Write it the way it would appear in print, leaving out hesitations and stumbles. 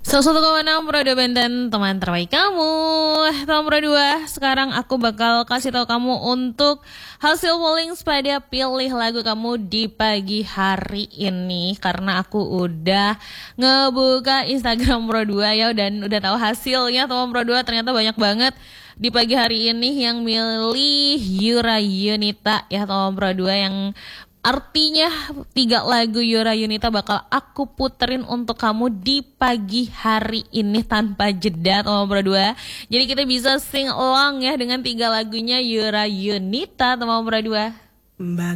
101,6 Pro 2 Benten, teman terbaik kamu. Teman Pro 2, sekarang aku bakal kasih tahu kamu untuk hasil polling pada pilih lagu kamu di pagi hari ini. Karena aku udah ngebuka Instagram Pro 2 ya, dan udah tahu hasilnya. Teman Pro 2 ternyata banyak banget di pagi hari ini yang milih Yura Yunita ya, teman Pro 2, yang artinya 3 lagu Yura Yunita bakal aku puterin untuk kamu di pagi hari ini tanpa jeda, teman Pro 2. Jadi kita bisa sing along ya dengan 3 lagunya Yura Yunita, teman Pro 2.